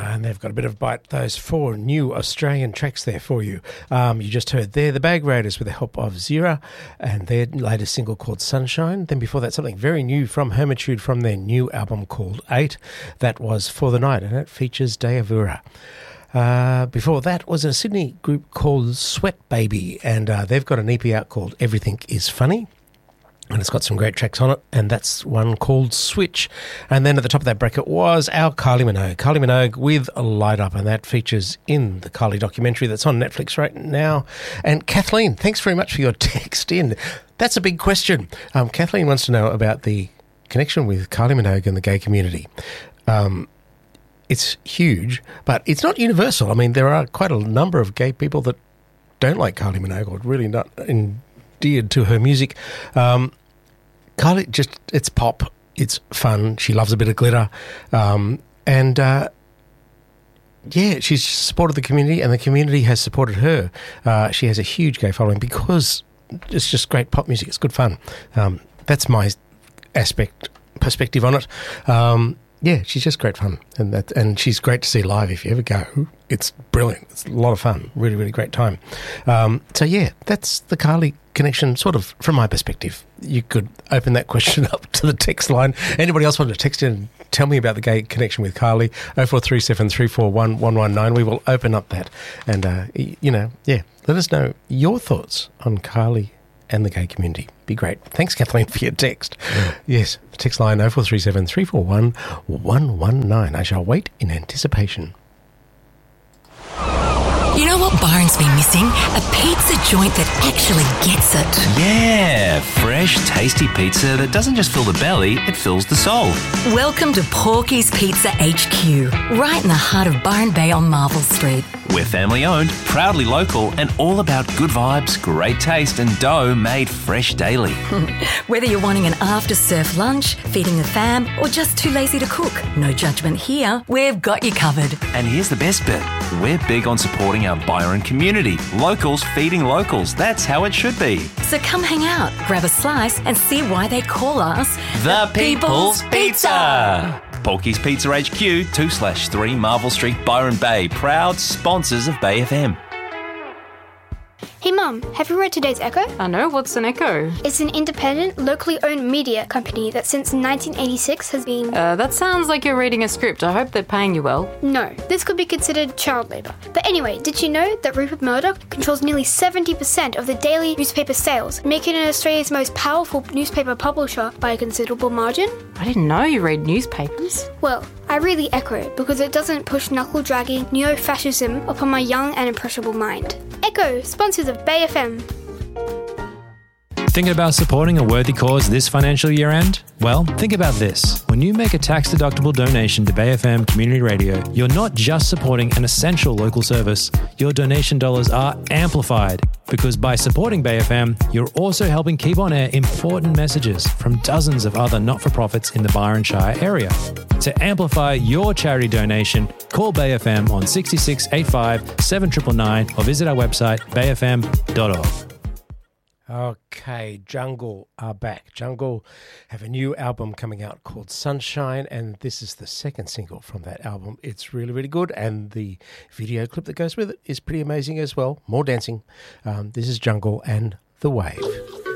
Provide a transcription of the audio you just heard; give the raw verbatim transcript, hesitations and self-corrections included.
and they've got a bit of a bite. Those four new Australian tracks there for you. Um, you just heard there the Bag Raiders with the help of Zira and their latest single called Sunshine. Then before that, something very new from Hermitude from their new album called Eight. That was For the Night, and it features Deavura. Uh, before that was a Sydney group called Sweat Baby, and uh, they've got an E P out called Everything Is Funny. And it's got some great tracks on it, and that's one called Switch. And then at the top of that bracket was our Kylie Minogue. Kylie Minogue with a Light Up, and that features in the Kylie documentary that's on Netflix right now. And Kathleen, thanks very much for your text in. That's a big question. Um, Kathleen wants to know about the connection with Kylie Minogue and the gay community. Um, it's huge, but it's not universal. I mean, there are quite a number of gay people that don't like Kylie Minogue or really not endeared to her music. Um, Kylie, just, it's pop, it's fun, she loves a bit of glitter, um, and uh, yeah, she's supported the community and the community has supported her. Uh, she has a huge gay following because it's just great pop music, it's good fun. Um, that's my aspect, perspective on it. Um, yeah, she's just great fun, and that, and she's great to see live if you ever go. It's brilliant, it's a lot of fun, really, really great time. Um, so yeah, that's the Kylie connection, sort of, from my perspective. You could open that question up to the text line. Anybody else want to text in and tell me about the gay connection with Kylie? oh four three seven, three four one, one one nine. We will open up that and, uh, you know, yeah, let us know your thoughts on Kylie and the gay community. Be great. Thanks, Kathleen, for your text. Yes, text line oh four three seven, three four one, one one nine. I shall wait in anticipation. You know what Byron's been missing? A pizza joint that actually gets it. Yeah, fresh, tasty pizza that doesn't just fill the belly, it fills the soul. Welcome to Porky's Pizza H Q, right in the heart of Byron Bay on Marvel Street. We're family owned, proudly local, and all about good vibes, great taste, and dough made fresh daily. Whether you're wanting an after-surf lunch, feeding the fam, or just too lazy to cook, no judgment here. We've got you covered. And here's the best bit. We're big on supporting our Byron community. Locals feeding locals. That's how it should be. So come hang out, grab a slice, and see why they call us The, the People's, People's Pizza. Porky's Pizza H Q, two slash three Marvel Street, Byron Bay. Proud sponsors of Bay F M. Hey Mum, have you read today's Echo? I know, what's an Echo? It's an independent, locally owned media company that since nineteen eighty-six has been... Uh, that sounds like you're reading a script. I hope they're paying you well. No, this could be considered child labour. But anyway, did you know that Rupert Murdoch controls nearly seventy percent of the daily newspaper sales, making it Australia's most powerful newspaper publisher by a considerable margin? I didn't know you read newspapers. Well, I really echo it because it doesn't push knuckle-dragging neo-fascism upon my young and impressionable mind. Echo, sponsors of Bay F M. Thinking about supporting a worthy cause this financial year end? Well, think about this. When you make a tax-deductible donation to Bay F M Community Radio, you're not just supporting an essential local service. Your donation dollars are amplified because by supporting Bay F M, you're also helping keep on air important messages from dozens of other not-for-profits in the Byron Shire area. To amplify your charity donation, call Bay F M on six six eight five, seven nine nine nine or visit our website bay f m dot org. Okay, Jungle are back. Jungle have a new album coming out called Sunshine, and this is the second single from that album. It's really, really good, and the video clip that goes with it is pretty amazing as well. More dancing. Um, this is Jungle and The Wave.